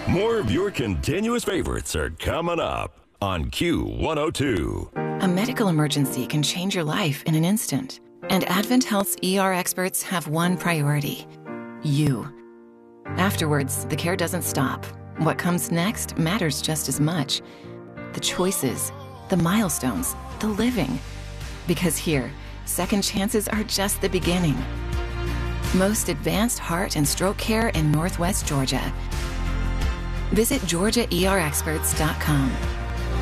More of your continuous favorites are coming up on Q102. A medical emergency can change your life in an instant. And Advent Health's ER experts have one priority: you. Afterwards, the care doesn't stop. What comes next matters just as much. The choices, the milestones, the living. Because here, second chances are just the beginning. Most advanced heart and stroke care in Northwest Georgia. Visit GeorgiaERexperts.com.